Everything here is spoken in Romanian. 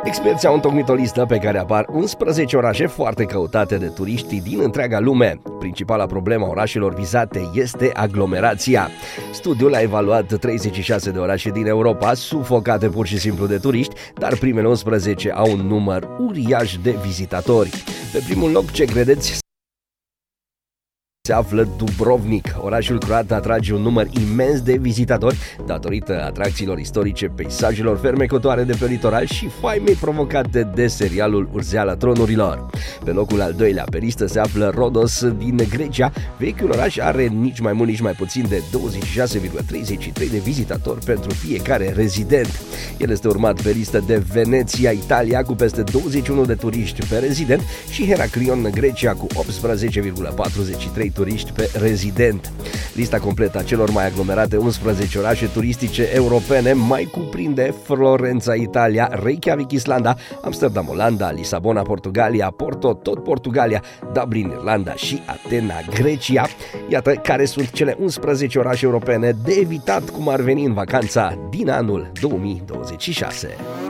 Experții au întocmit o listă pe care apar 11 orașe foarte căutate de turiști din întreaga lume. Principala problemă a orașelor vizate este aglomerația. Studiul a evaluat 36 de orașe din Europa, sufocate pur și simplu de turiști, dar primele 11 au un număr uriaș de vizitatori. Pe primul loc, ce credeți? Se află Dubrovnik. Orașul croat atrage un număr imens de vizitatori datorită atracțiilor istorice, peisajelor fermecătoare de pe litoral și faimei provocate de serialul Urzeala Tronurilor. Pe locul al doilea pe listă se află Rhodos din Grecia. Vechiul oraș are nici mai mult, nici mai puțin de 26,33 de vizitatori pentru fiecare rezident. El este urmat pe listă de Veneția, Italia, cu peste 21 de turiști pe rezident și Heraklion, Grecia, cu 18,43 turiști pe rezident. Lista completă a celor mai aglomerate 11 orașe turistice europene mai cuprinde Florența, Italia, Reykjavik, Islanda, Amsterdam, Olanda, Lisabona, Portugalia, Porto, tot Portugalia, Dublin, Irlanda și Atena, Grecia. Iată care sunt cele 11 orașe europene de evitat cum ar veni în vacanța din anul 2026.